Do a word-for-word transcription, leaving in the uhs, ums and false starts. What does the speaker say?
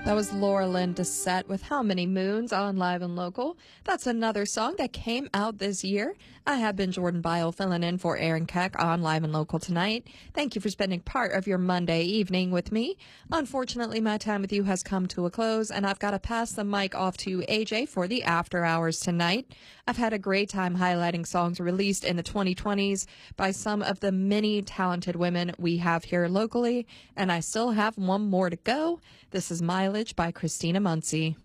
That was Laura Lynn Doucette with How Many Moons on Live and Local. That's another song that came out this year. I have been Jordan Bile filling in for Aaron Keck on Live and Local tonight. Thank you for spending part of your Monday evening with me. Unfortunately, my time with you has come to a close, and I've got to pass the mic off to A J for the after hours tonight. I've had a great time highlighting songs released in the twenty twenties by some of the many talented women we have here locally, and I still have one more to go. This is Mileage by Christina Muncy.